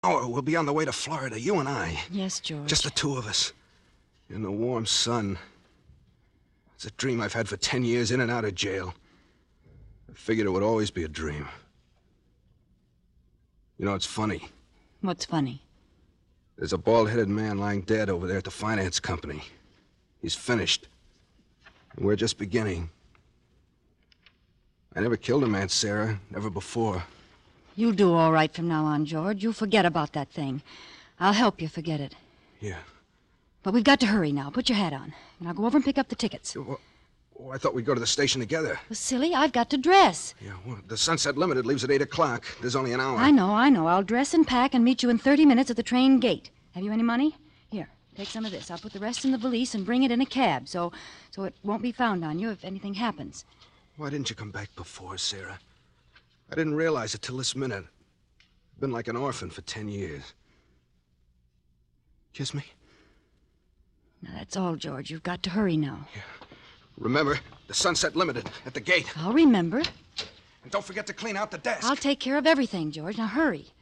hour, we'll be on the way to Florida, you and I. Yes, George. Just the two of us. In the warm sun. It's a dream I've had for 10 years, in and out of jail. I figured it would always be a dream. You know, it's funny. What's funny? There's a bald-headed man lying dead over there at the finance company. He's finished. And we're just beginning. I never killed a man, Sarah. Never before. You'll do all right from now on, George. You'll forget about that thing. I'll help you forget it. Yeah. But we've got to hurry now. Put your hat on. And I'll go over and pick up the tickets. Well, I thought we'd go to the station together. Well, silly, I've got to dress. Yeah, well, the Sunset Limited leaves at 8 o'clock. There's only an hour. I know. I'll dress and pack and meet you in 30 minutes at the train gate. Have you any money? Here, take some of this. I'll put the rest in the valise and bring it in a cab so it won't be found on you if anything happens. Why didn't you come back before, Sarah? I didn't realize it till this minute. I've been like an orphan for 10 years. Kiss me? Now, that's all, George. You've got to hurry now. Yeah. Remember, the Sunset Limited at the gate. I'll remember. And don't forget to clean out the desk. I'll take care of everything, George. Now, hurry.